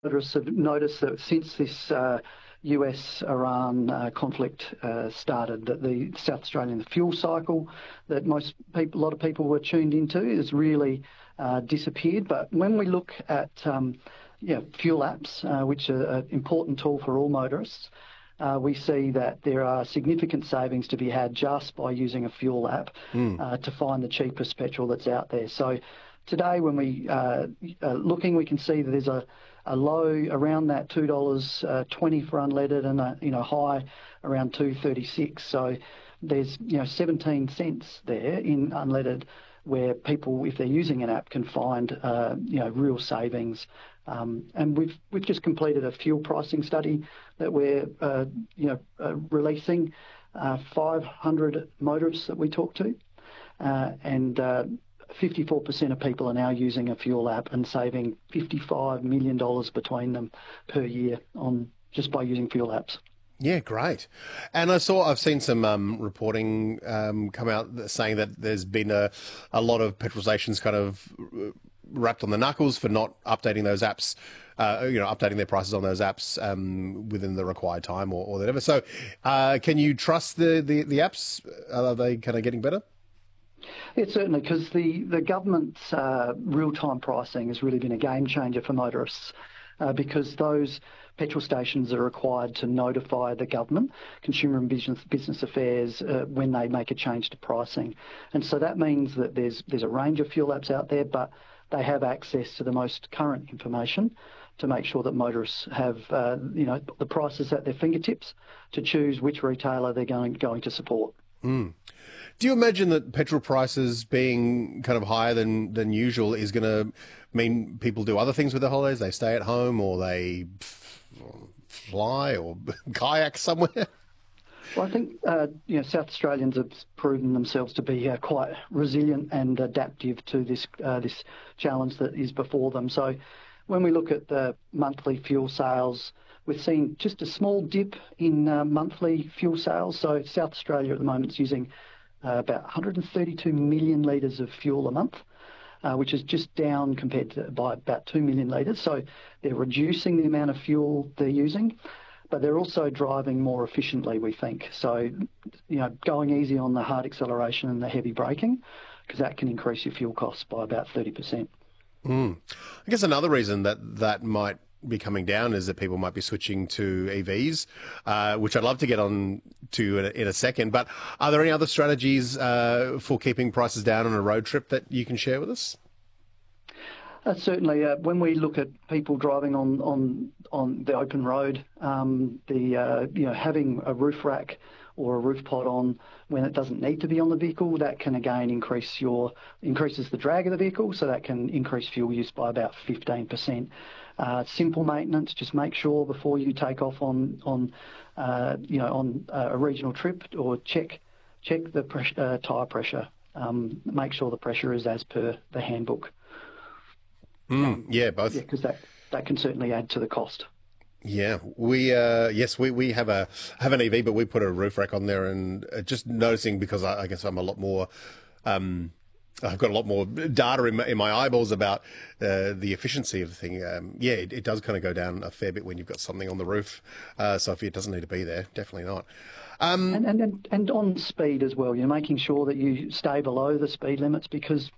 Motorists have noticed that since this US-Iran conflict started, that the South Australian fuel cycle that a lot of people were tuned into has really disappeared. But when we look at fuel apps, which are an important tool for all motorists, we see that there are significant savings to be had just by using a fuel app to find the cheapest petrol that's out there. So today, when we are looking, we can see that there's a low around that $2.20 for unleaded and a high around $2.36. So there's 17 cents there in unleaded, where people, if they're using an app, can find real savings. And we've just completed a fuel pricing study that we're releasing 500 motorists that we talk to, and 54% of people are now using a fuel app and saving $55 million between them per year just by using fuel apps. Yeah, great. And I've seen some reporting come out saying that there's been a lot of petrol stations kind of wrapped on the knuckles for not updating those apps, updating their prices on those apps within the required time or whatever. So can you trust the apps? Are they kind of getting better? Yeah, certainly, because the government's real-time pricing has really been a game changer for motorists, because those petrol stations are required to notify the government, Consumer and Business Affairs, when they make a change to pricing. And so that means that there's a range of fuel apps out there, but they have access to the most current information to make sure that motorists have the prices at their fingertips to choose which retailer they're going to support. Mm. Do you imagine that petrol prices being kind of higher than usual is going to mean people do other things with their holidays? They stay at home, or they fly or kayak somewhere? Well, I think South Australians have proven themselves to be quite resilient and adaptive to this challenge that is before them. So when we look at the monthly fuel sales, we've seen just a small dip in monthly fuel sales. So South Australia at the moment is using about 132 million litres of fuel a month, which is just down by about 2 million litres. So they're reducing the amount of fuel they're using, but they're also driving more efficiently, we think. So, going easy on the hard acceleration and the heavy braking, because that can increase your fuel costs by about 30%. I guess another reason that might be coming down is that people might be switching to EVs, which I'd love to get on to in a second. But are there any other strategies for keeping prices down on a road trip that you can share with us? Certainly, when we look at people driving on the open road, having a roof rack or a roof pod on when it doesn't need to be on the vehicle, that can again increases the drag of the vehicle, so that can increase fuel use by about 15%. Simple maintenance, just make sure before you take off on a regional trip, or check the tyre pressure. Make sure the pressure is as per the handbook. Both. Yeah, because that can certainly add to the cost. Yeah, we have an EV, but we put a roof rack on there, and just noticing, because I guess I'm a lot more. I've got a lot more data in my eyeballs about the efficiency of the thing. It does kind of go down a fair bit when you've got something on the roof. So if it doesn't need to be there, definitely not. And on speed as well, you're making sure that you stay below the speed limits, because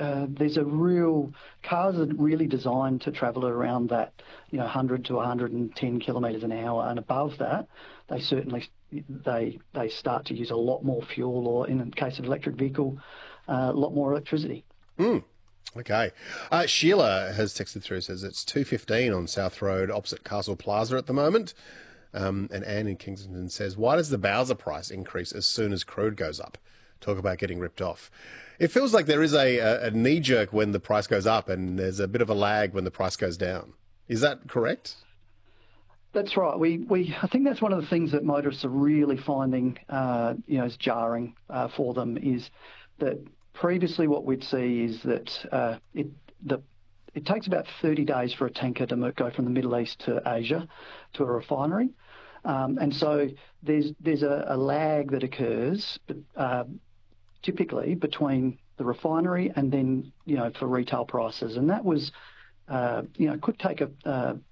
cars are really designed to travel around that 100 to 110 kilometres an hour, and above that, they certainly they start to use a lot more fuel, or in the case of electric vehicle, a lot more electricity. Okay. Sheila has texted through, says it's 2:15 on South Road opposite Castle Plaza at the moment. And Anne in Kingston says, why does the Bowser price increase as soon as crude goes up? Talk about getting ripped off. It feels like there is a knee-jerk when the price goes up, and there's a bit of a lag when the price goes down. Is that correct? That's right. I think that's one of the things that motorists are really finding, is jarring for them, is that previously what we'd see is that it takes about 30 days for a tanker to go from the Middle East to Asia to a refinery. And so there's a lag that occurs typically between the refinery and then, for retail prices. And that was, could take